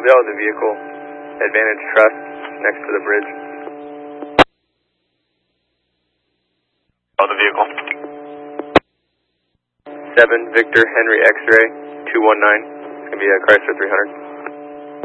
That was a vehicle. Advantage Trust, next to the bridge. Oh, the vehicle. 7 Victor Henry X-ray 219. It's going to be a Chrysler 300.